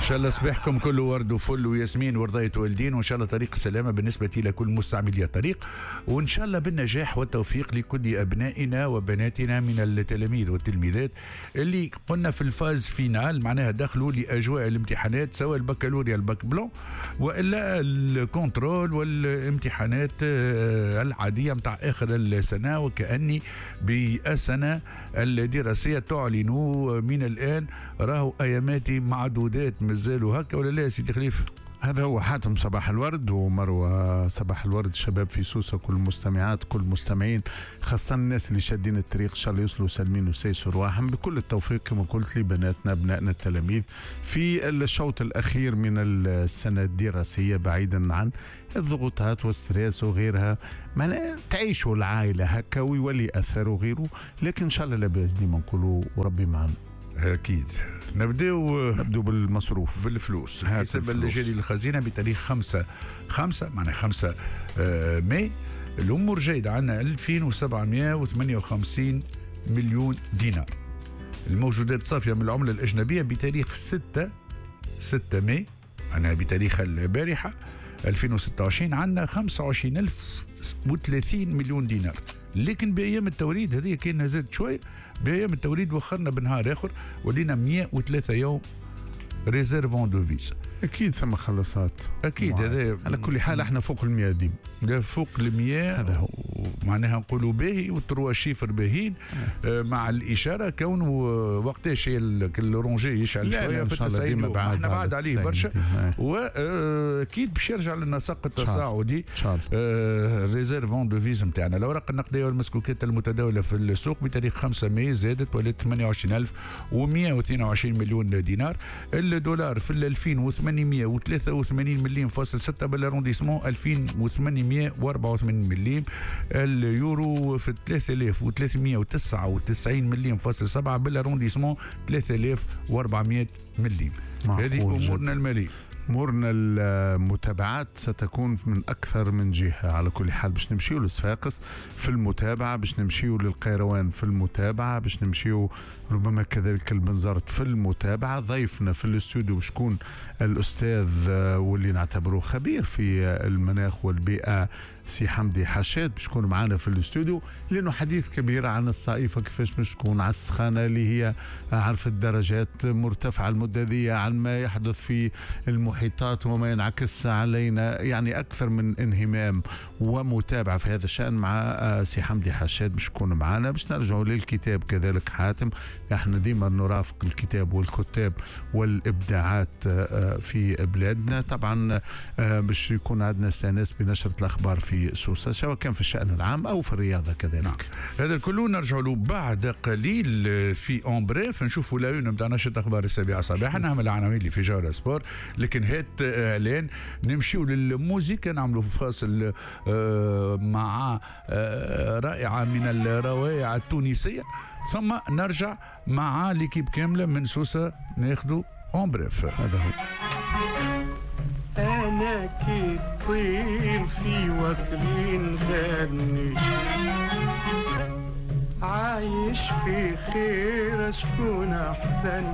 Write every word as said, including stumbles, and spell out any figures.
شاء الله صباحكم كله ورد وفل وياسمين ورضاية والدين، وان شاء الله طريق السلامه بالنسبه لكل مستعملي الطريق، وان شاء الله بالنجاح والتوفيق لكل ابنائنا وبناتنا من التلاميذ والتلميذات اللي قلنا في الفاز فينال، معناها دخلوا لاجواء الامتحانات سواء البكالوريا الباك بلون والا الكنترول والامتحانات العاديه متاع اخر السنه، وكاني بالسنه الدراسيه تعلن من الان راهو ايامات معدودات مازالوا هكا ولا لا يا سيدي خليفه؟ هذا هو حاتم. صباح الورد ومروه صباح الورد، شباب في سوسه، كل المستمعات كل المستمعين، خاصه الناس اللي شادين الطريق ان شاء الله يوصلوا سالمين وسيسوا رواحهم بكل التوفيق كما قلت لبناتنا ابنائنا التلاميذ في الشوط الاخير من السنه الدراسيه، بعيدا عن الضغوطات والستريس وغيرها، معناها تعيشوا العائله هكا ويولي اثر وغيره، لكن ان شاء الله لاباس ديما نقولوا وربي معنا. اكيد. نبداو نبداو بالمصروف بالفلوس. حسب اللجان الخزينه بتاريخ خمسة خمسة معناها خمسة آه ماي الامور جيده، عندنا ألفين وسبعمائة وثمانية وخمسين مليون دينار. الموجودات صافيه من العمله الاجنبيه بتاريخ ستة ستة ماي معناها بتاريخ البارحه ألفين وستة وعشرين عندنا خمسة وعشرين ألف وثلاثين مليون دينار، لكن بايام التوريد هذه كان زادت شوي، بايام التوريد وخرنا بنهار اخر ولينا مئة وثلاثة يوم ريزيرفون دو فيز. اكيد ثم خلصات اكيد. هذا على كل حال احنا فوق المئة ديم، فوق المئة هذا هو معناها نقولوا باهي، والتروا شيفر باهيين آه مع الاشاره كونه وقتاش الرونجي يشعل شويه في التسعين احنا بعد عليه برشا، واكيد باش يرجع للنسق التصاعدي الريزيرفون دو فيز نتاعنا. الاوراق النقديه والمسكوكات المتداوله في السوق بتاريخ خمسة ماي زادت ولات ثمانية وعشرين ألف ومئة واثنين وعشرين مليون دينار. الدولار في ألفين وثمانمائة وثلاثة وثمانين مليم فاصل ستة بالارونديسمون ألفين وثمانمائة وأربعة وثمانين مليم. اليورو في ثلاثة آلاف وثلاثمائة وتسعة وتسعين مليم فاصل سبعة بالارونديسمون ثلاثة آلاف وأربعمائة مليم. هذه امورنا الماليه. امورنا المتابعات ستكون من اكثر من جهه، على كل حال باش نمشيو لصفاقس في المتابعه، باش نمشيو للقيروان في المتابعه، باش نمشيو ربما كذلك البنزرت في المتابعه. ضيفنا في الاستوديو شكون؟ الاستاذ واللي نعتبره خبير في المناخ والبيئه سي حمدي حشاد، باش يكون معنا في الاستوديو لانه حديث كبير عن الصائفه كيفاش باش تكون، على السخانه اللي هي عارف الدرجات مرتفعه المده ذي، عن ما يحدث في المحيطات وما ينعكس علينا، يعني اكثر من انهمام ومتابعه في هذا الشان مع سي حمدي حشاد باش يكون معنا. باش نرجعوا للكتاب كذلك حاتم، احنا ديما نرافق الكتاب والكتاب والابداعات في بلادنا، طبعا باش يكون عندنا استانس بنشره الاخبار في سوسه سواء كان في الشأن العام أو في الرياضة كذلك. نعم. هذا الكل نرجع له بعد قليل في اون بريف، نشوفوا لايون نتاع نشرة أخبار السابعة صباحا، نعمل العناوين اللي في جارة سبور، لكن هات إعلان نمشيو للموسيقى، نعملوا فاصل مع رائعة من الروائع التونسية، ثم نرجع مع ليكيب كاملة من سوسة ناخذوا اون بريف. هذا هو. أنا كي طير في وكرين غني، عايش في خير شكون أحسن